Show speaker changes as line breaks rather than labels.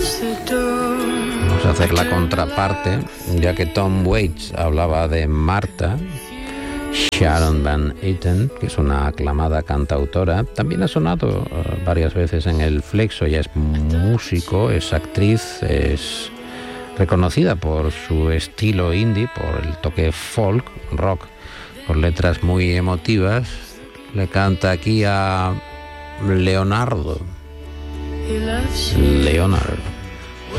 Vamos a hacer la contraparte, ya que Tom Waits hablaba de Marta. Sharon Van Etten, que es una aclamada cantautora, también ha sonado varias veces en el Flexo. Ella es músico, es actriz, es reconocida por su estilo indie, por el toque folk, rock, con letras muy emotivas. Le canta aquí a Leonard.